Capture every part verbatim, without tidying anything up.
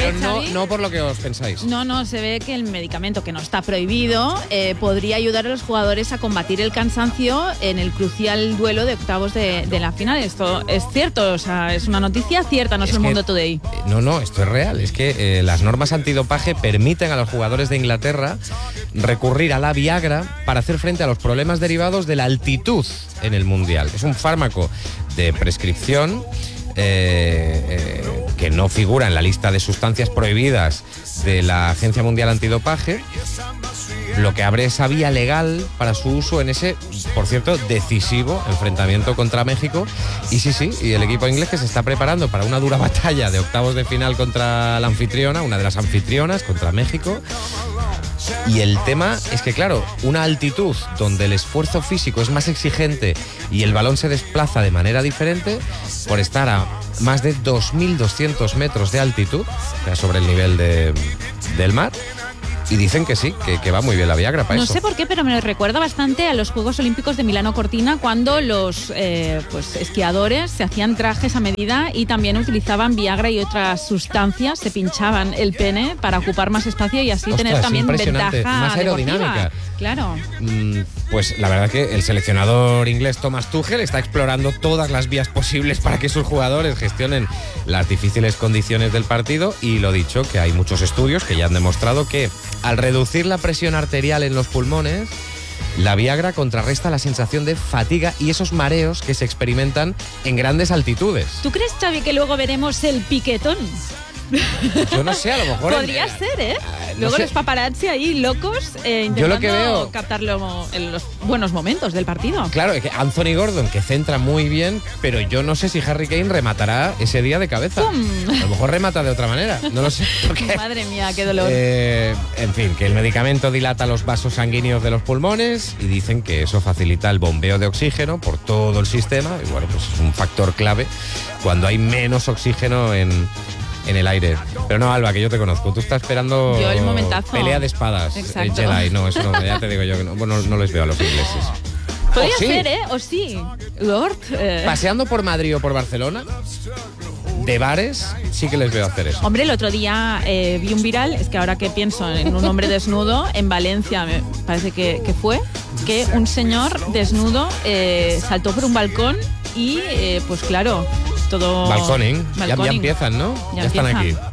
pero ve, no, Xavi? no por lo que os pensáis. No, no, se ve que el medicamento, que no está prohibido, eh, podría ayudar a los jugadores a combatir el cansancio en el crucial duelo de octavos de, de la final. Esto es cierto, o sea, es una noticia cierta, no es, Es el que- Mundo Today. No, no, esto es real. Es que eh, las normas antidopaje permiten a los jugadores de Inglaterra recurrir a la Viagra para hacer frente a los problemas derivados de la altitud en el Mundial. Es un fármaco de prescripción eh, eh, que no figura en la lista de sustancias prohibidas de la Agencia Mundial Antidopaje, lo que abre esa vía legal para su uso en ese, por cierto, decisivo enfrentamiento contra México. Y sí, sí, y el equipo inglés que se está preparando para una dura batalla de octavos de final contra la anfitriona, una de las anfitrionas, contra México. Y el tema es que, claro, una altitud donde el esfuerzo físico es más exigente y el balón se desplaza de manera diferente, por estar a más de dos mil doscientos metros de altitud, o sea, sobre el nivel de, del mar. Y dicen que sí, que, que va muy bien la Viagra para No eso. sé por qué, pero me recuerda bastante a los Juegos Olímpicos de Milano Cortina, cuando los eh, pues, esquiadores se hacían trajes a medida y también utilizaban Viagra y otras sustancias, se pinchaban el pene para ocupar más espacio y así Ostras, tener también impresionante. ventaja Más aerodinámica. deportiva. Claro. Mm, Pues la verdad que el seleccionador inglés Thomas Tuchel está explorando todas las vías posibles para que sus jugadores gestionen las difíciles condiciones del partido, y lo dicho, que hay muchos estudios que ya han demostrado que al reducir la presión arterial en los pulmones, la Viagra contrarresta la sensación de fatiga y esos mareos que se experimentan en grandes altitudes. ¿Tú crees, Xavi, que luego veremos el piquetón? Yo no sé, a lo mejor... Podría en- ser, ¿eh? Ah, no Luego sé. los paparazzi ahí locos eh, intentando Yo lo que veo- captarlo en los buenos momentos del partido. Claro, es que Anthony Gordon, que centra muy bien, pero yo no sé si Harry Kane rematará ese día de cabeza. ¡Pum! A lo mejor remata de otra manera, no lo sé. Porque, Madre mía, qué dolor. eh, en fin, que el medicamento dilata los vasos sanguíneos de los pulmones y dicen que eso facilita el bombeo de oxígeno por todo el sistema. Y bueno, pues es un factor clave cuando hay menos oxígeno en, en el aire. Pero no, Alba, que yo te conozco. Tú estás esperando Yo el momentazo. pelea de espadas. Exacto. eh, Jedi. No, eso no, ya te digo yo que no, bueno, no les veo a los ingleses. Podría ¿O sí? ser, ¿eh? O sí. Lord. eh, Paseando por Madrid o por Barcelona, de bares, sí que les veo hacer eso. Hombre, el otro día eh, vi un viral, es que ahora que pienso en un hombre desnudo, en Valencia me parece que, que fue, que un señor desnudo eh, saltó por un balcón y, eh, pues claro, todo... Balconing. Ya, ya Balconing. empiezan, ¿no? Ya están aquí. empiezan.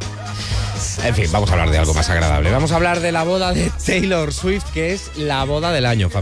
En fin, vamos a hablar de algo más agradable. Vamos a hablar de la boda de Taylor Swift, que es la boda del año, familia.